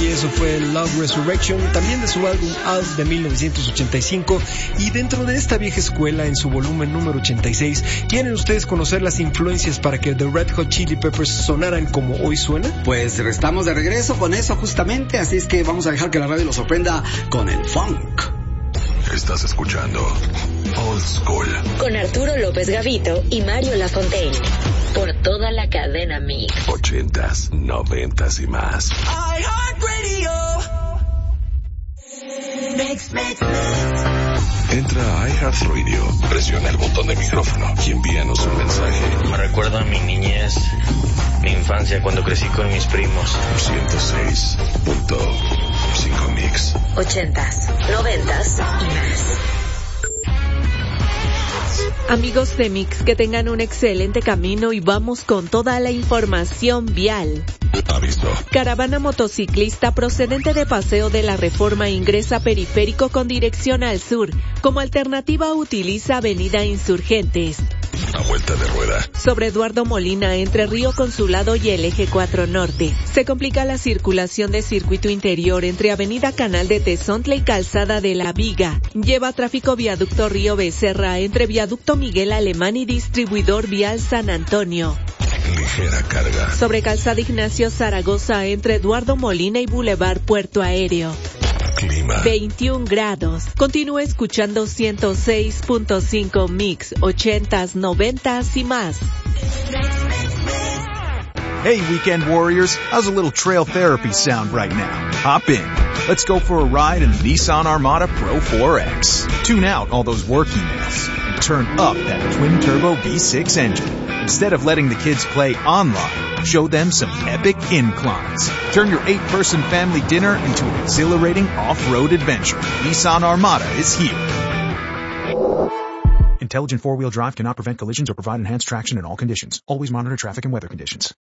y eso fue Love Resurrection, también de su álbum Out de 1985. Y dentro de esta vieja escuela, en su volumen número 86, ¿quieren ustedes conocer las influencias para que The Red Hot Chili Peppers sonaran como hoy suena? Pues estamos de regreso con eso justamente, así es que vamos a dejar que la radio lo sorprenda con el funk. Estás escuchando Old School con Arturo López Gavito y Mario Lafontaine por toda la cadena Mix. 80s, 90s y más. Entra a iHeartRadio, presiona el botón de micrófono y envíanos un mensaje. Me recuerda a mi niñez, mi infancia cuando crecí con mis primos. 106.5 Mix. 80s, 90s y más. Amigos de Mix, que tengan un excelente camino y vamos con toda la información vial. Aviso. Caravana motociclista procedente de Paseo de la Reforma ingresa periférico con dirección al sur. Como alternativa utiliza Avenida Insurgentes. A vuelta de rueda. Sobre Eduardo Molina, entre Río Consulado y el Eje 4 Norte. Se complica la circulación de circuito interior entre Avenida Canal de Tezontle y Calzada de la Viga. Lleva tráfico viaducto Río Becerra entre viaducto Miguel Alemán y distribuidor vial San Antonio. Ligera carga. Sobre Calzada Ignacio Zaragoza entre Eduardo Molina y Boulevard Puerto Aéreo. Clima. 21 grados. Continúa escuchando 106.5 Mix, 80s, 90s y más. Hey, weekend warriors, how's a little trail therapy sound right now? Hop in. Let's go for a ride in the Nissan Armada Pro 4X. Tune out all those work emails and turn up that twin-turbo V6 engine. Instead of letting the kids play online, show them some epic inclines. Turn your 8-person family dinner into an exhilarating off-road adventure. Nissan Armada is here. Intelligent four-wheel drive cannot prevent collisions or provide enhanced traction in all conditions. Always monitor traffic and weather conditions.